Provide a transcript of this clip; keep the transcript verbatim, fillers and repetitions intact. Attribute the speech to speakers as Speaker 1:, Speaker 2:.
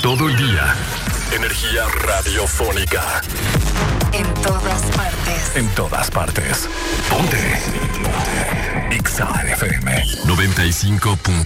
Speaker 1: Todo el día. Energía radiofónica.
Speaker 2: En todas partes.
Speaker 1: En todas partes. Ponte. Ponte. X A F M noventa y cinco punto